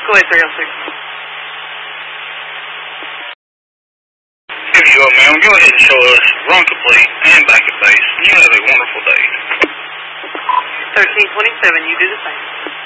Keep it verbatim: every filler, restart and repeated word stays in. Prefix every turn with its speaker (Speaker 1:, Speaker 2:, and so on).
Speaker 1: Go ahead, three oh six.
Speaker 2: Here you are, ma'am. Go ahead and show us run complete and back at base. You have a wonderful day.
Speaker 1: thirteen twenty-seven, you do the same.